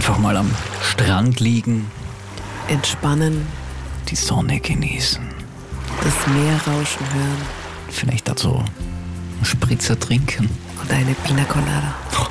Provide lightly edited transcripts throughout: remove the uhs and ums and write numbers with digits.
Einfach mal am Strand liegen, Entspannen, die Sonne genießen, das Meer rauschen hören vielleicht dazu einen Spritzer trinken. und eine Pina Colada.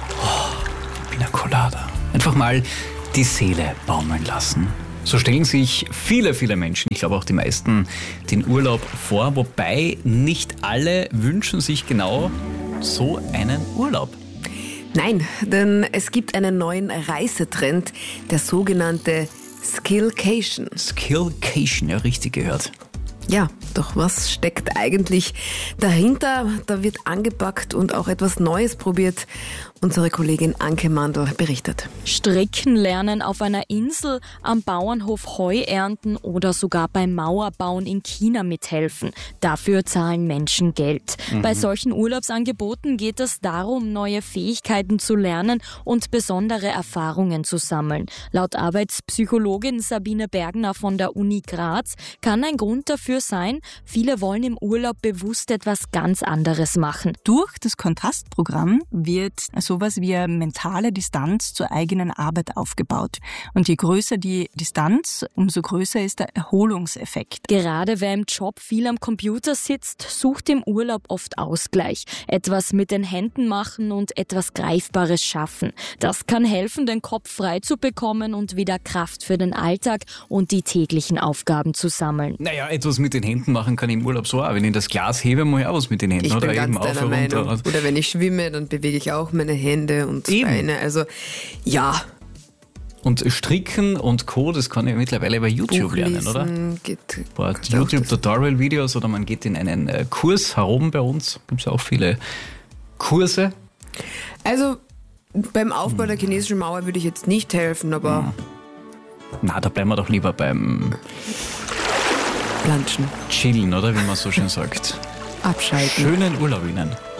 Pina Colada. Einfach mal die Seele baumeln lassen. So stellen sich viele, viele Menschen, ich glaube auch die meisten, den Urlaub vor, wobei nicht alle wünschen sich genau so einen Urlaub. Nein, denn es gibt einen neuen Reisetrend, der sogenannte Skillcation. Skillcation, ja, richtig gehört. Ja, doch was steckt eigentlich dahinter? Da wird angepackt und auch etwas Neues probiert. Unsere Kollegin Anke Mandl berichtet. Stricken lernen auf einer Insel, am Bauernhof Heu ernten oder sogar beim Mauerbauen in China mithelfen. Dafür zahlen Menschen Geld. Bei solchen Urlaubsangeboten geht es darum, neue Fähigkeiten zu lernen und besondere Erfahrungen zu sammeln. Laut Arbeitspsychologin Sabine Bergner von der Uni Graz kann ein Grund dafür sein, viele wollen im Urlaub bewusst etwas ganz anderes machen. Durch das Kontrastprogramm wird sowas wie eine mentale Distanz zur eigenen Arbeit aufgebaut. Und je größer die Distanz, umso größer ist der Erholungseffekt. Gerade wer im Job viel am Computer sitzt, sucht im Urlaub oft Ausgleich. Etwas mit den Händen machen und etwas Greifbares schaffen. Das kann helfen, den Kopf frei zu bekommen und wieder Kraft für den Alltag und die täglichen Aufgaben zu sammeln. Naja, etwas mit den Händen machen kann ich im Urlaub so auch. Wenn ich das Glas hebe, mache ich auch was mit den Händen. Ich oder bin eben ganz auf deiner und runter. Meinung. Oder wenn ich schwimme, dann bewege ich auch meine Hände und Eben. Beine. Also ja, Und Stricken und Co., das kann ich mittlerweile bei YouTube Buch lernen, lesen oder? geht. YouTube-Tutorial-Videos oder man geht in einen Kurs herum bei uns. Gibt es ja auch viele Kurse. Also beim Aufbau der chinesischen Mauer würde ich jetzt nicht helfen, aber Na, da bleiben wir doch lieber beim planschen, Chillen, oder wie man so schön sagt. abschalten. Schönen Urlaub Ihnen.